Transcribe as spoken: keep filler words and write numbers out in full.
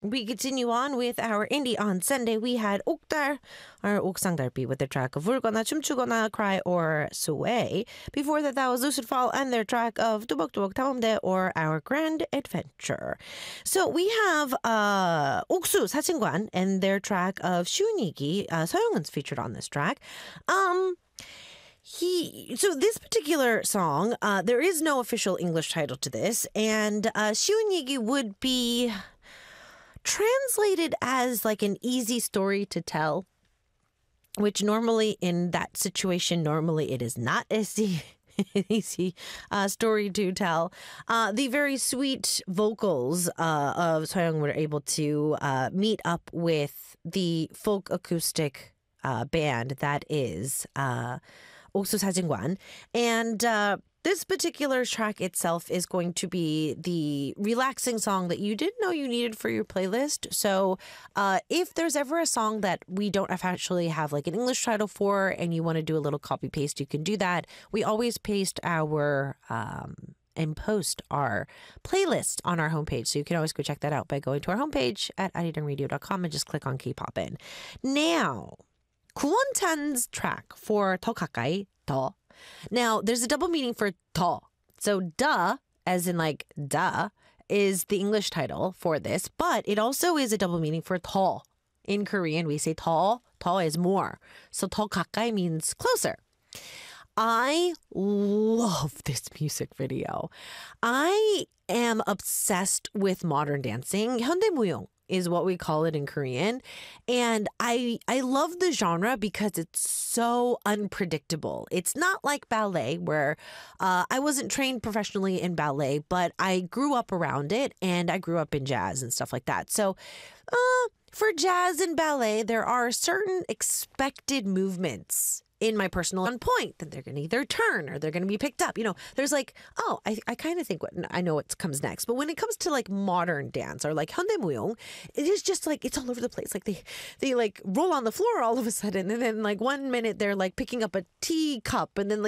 we continue on with our Indie on Sunday. We had 옥달, or 옥상달비, with the track of 울거나 춤추거나 Cry or Sway. Before that, that was Lucid Fall and their track of 두벅두벅 다음대, or Our Grand Adventure. So we have uh, 옥수 사진관 and their track of 쉬운 얘기. Uh, 서영은's featured on this track. Um... He so this particular song, uh, there is no official English title to this, and uh, 쉬운 얘기 would be translated as like an easy story to tell, which normally in that situation, normally it is not easy. easy uh, story to tell. Uh, the very sweet vocals uh, of Soyoung were able to uh, meet up with the folk acoustic uh, band that is uh, 옥수 사진관. And uh, this particular track itself is going to be the relaxing song that you didn't know you needed for your playlist. So uh, if there's ever a song that we don't have actually have like an English title for and you want to do a little copy paste, you can do that. We always paste our... Um, and post our playlist on our homepage. So you can always go check that out by going to our homepage at arirang radio dot com and just click on K-pop in. Now... 구원찬's track for 더 가까이, 더. Now, there's a double meaning for 더. So, duh, as in like duh, is the English title for this, but it also is a double meaning for 더. In Korean, we say 더, 더 is more. So, 더 가까이 means closer. I love this music video. I am obsessed with modern dancing. 현대무용 is what we call it in Korean. And I I love the genre because it's so unpredictable. It's not like ballet where uh, I wasn't trained professionally in ballet, but I grew up around it and I grew up in jazz and stuff like that. So uh, for jazz and ballet, there are certain expected movements in my personal on point that they're going to either turn or they're going to be picked up. You know, there's like, oh, I I kind of think what I know what comes next. But when it comes to like modern dance or like 현대무용, it is just like it's all over the place. Like they they like roll on the floor all of a sudden, and then like one minute they're like picking up a teacup, and then like